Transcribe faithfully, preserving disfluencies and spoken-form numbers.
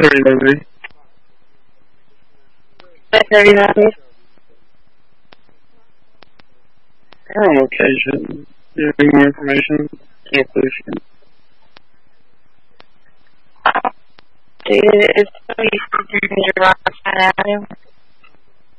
Sorry, Leslie. Yes, are you happy? Oh, okay. Should do you have any more information? Yes, please. Uh, it's so easy to use your rock avenue.